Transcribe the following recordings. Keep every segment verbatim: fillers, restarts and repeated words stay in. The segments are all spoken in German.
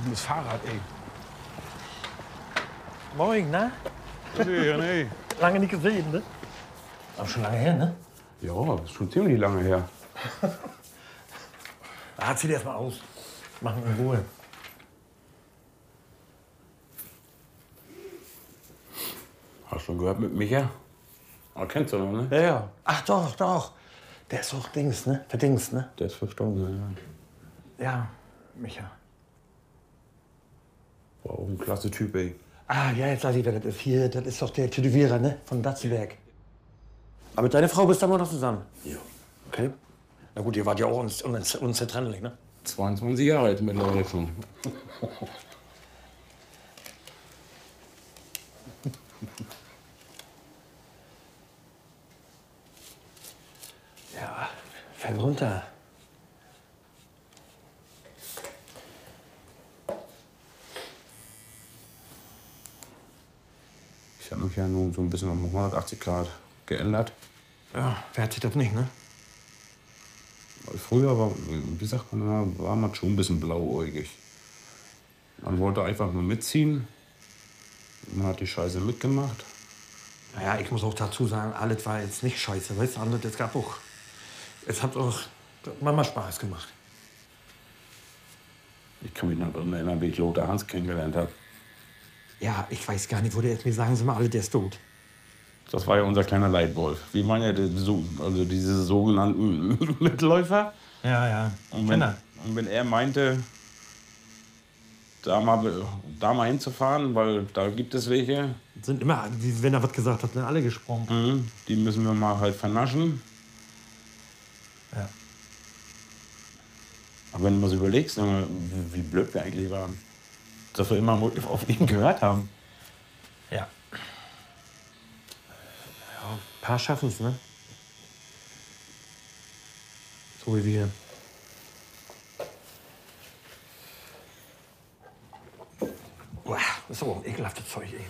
dummes Fahrrad, ey. Moin, na? Nee, nee. Lange nicht gesehen, ne? Aber schon lange her, ne? Ja, ist schon ziemlich lange her. Ah, zieh dir erst mal aus. Machen in Ruhe. Hast du schon gehört mit Micha? Ah, kennst du noch, ne? Ja, ja. Ach doch, doch. Der ist doch Dings, ne? Der Dings, ne? Der ist verstorben, ja. Ja, Micha. War auch ein klasse Typ, ey. Ah, ja, jetzt weiß ich, wer das ist. Hier, das ist doch der Tätowierer, ne? Von Datzenberg. Aber mit deiner Frau bist du immer noch zusammen? Ja. Okay. Na gut, ihr wart ja auch uns, uns, unzertrennlich, ne? zweiundzwanzig Jahre alt mittlerweile schon. Ja, fällt runter. Ich habe mich ja nun so ein bisschen um hundertachtzig Grad geändert. Ja, wer hat sich das nicht, ne? Weil früher war, wie sagt man, war man schon ein bisschen blauäugig. Man wollte einfach nur mitziehen. Man hat die Scheiße mitgemacht. Naja, ich muss auch dazu sagen, alles war jetzt nicht scheiße, weißt du? Alles, es gab auch. Es hat auch Mama Spaß gemacht. Ich kann mich noch daran erinnern, wie ich Lothar Hans kennengelernt habe. Ja, ich weiß gar nicht, wo der ist. Mir sagen sie mal alle, der ist tot. Das war ja unser kleiner Leitwolf. Wir waren ja die, so, also diese sogenannten Mitläufer. Ja, ja. Und wenn, und wenn er meinte, da mal, da mal hinzufahren, weil da gibt es welche. Sind immer, wenn er was gesagt hat, sind alle gesprungen. Mhm, die müssen wir mal halt vernaschen. Ja. Aber wenn du mal so überlegst, wie, wie blöd wir eigentlich waren, dass wir immer auf ihn gehört haben. Ja. Ja, ein paar schaffen es, ne? So wie wir. Uah, das ist aber ein ekelhaftes Zeug, ey.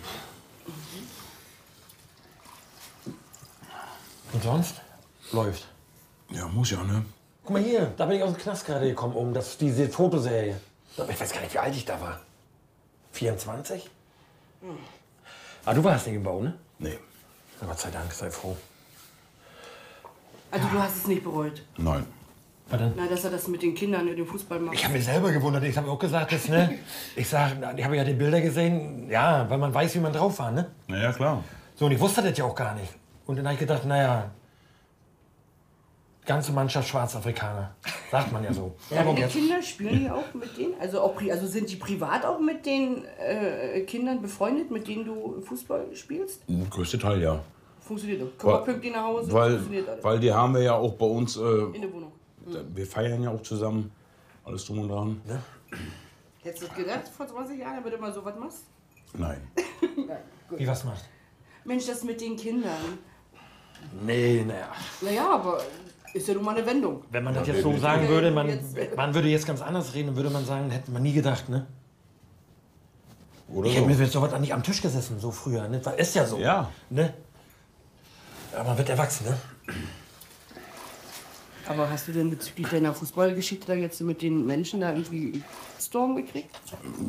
Und sonst? Läuft. Ja, muss ja, ne? Guck mal hier, da bin ich aus dem Knast gerade gekommen, um das, diese Fotoserie. Aber ich weiß gar nicht, wie alt ich da war. vierundzwanzig? Hm. Ah, du warst nicht im Bau, ne? Nee. Na, Gott sei Dank, sei froh. Also du hast es nicht bereut? Nein. Was denn? Na, dass er das mit den Kindern mit dem Fußball macht. Ich habe mich selber gewundert. Ich habe auch gesagt, das, ne? Ich sag, ich habe ja die Bilder gesehen, ja, weil man weiß, wie man drauf war, ne? Na ja, klar. So, und ich wusste das ja auch gar nicht. Und dann habe ich gedacht, naja, ganze Mannschaft Schwarzafrikaner. Sagt man ja so. Deine ja, Kinder spielen die auch mit denen? Also, auch, also sind die privat auch mit den äh, Kindern befreundet, mit denen du Fußball spielst? Der größte Teil, ja. Funktioniert doch. Kommen wir pünktlich nach Hause? Weil, funktioniert alles. weil die haben wir ja auch bei uns. Äh, In der Wohnung. Mhm. Wir feiern ja auch zusammen. Alles drum und dran. Ja. Hättest du das gedacht vor zwanzig Jahren, damit du mal so was machst? Nein. Nein, gut. Wie was macht? Mensch, das mit den Kindern. Nee, naja. Naja, aber ist ja nun mal eine Wendung. Wenn man das jetzt so sagen würde, man, man würde jetzt ganz anders reden, dann würde man sagen, hätte man nie gedacht, ne? Oder ich so. hätte mir jetzt sowas nicht am Tisch gesessen, so früher, ne? Das ist ja so. Ja. Ne? Aber man wird erwachsen, ne? Aber hast du denn bezüglich deiner Fußballgeschichte da jetzt mit den Menschen da irgendwie Storm gekriegt?